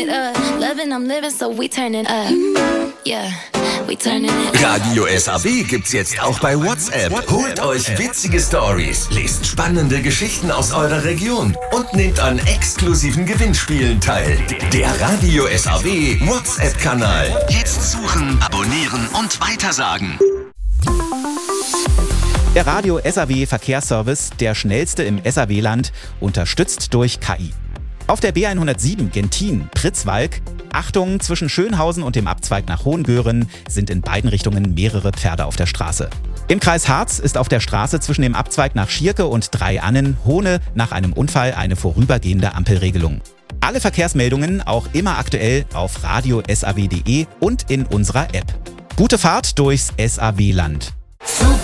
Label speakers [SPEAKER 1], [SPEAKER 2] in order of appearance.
[SPEAKER 1] it up. Loving, I'm living, so we turn it up. Yeah, we turning it up.
[SPEAKER 2] Radio SAW gibt's jetzt auch bei WhatsApp. Holt euch witzige Stories, lest spannende Geschichten aus eurer Region und nehmt an exklusiven Gewinnspielen teil. Der Radio SAW WhatsApp-Kanal. Jetzt suchen, abonnieren und weitersagen.
[SPEAKER 3] Der Radio SAW Verkehrsservice, der schnellste im SAW-Land, unterstützt durch KI. Auf der B107 Gentin-Pritzwalk, Achtung, zwischen Schönhausen und dem Abzweig nach Hohengören sind in beiden Richtungen mehrere Pferde auf der Straße. Im Kreis Harz ist auf der Straße zwischen dem Abzweig nach Schierke und Dreieannen Hohne nach einem Unfall eine vorübergehende Ampelregelung. Alle Verkehrsmeldungen auch immer aktuell auf radiosaw.de und in unserer App. Gute Fahrt durchs SAW-Land.